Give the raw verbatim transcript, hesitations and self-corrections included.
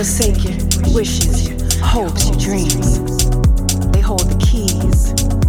forsake your wishes, your hopes, your dreams. They hold the keys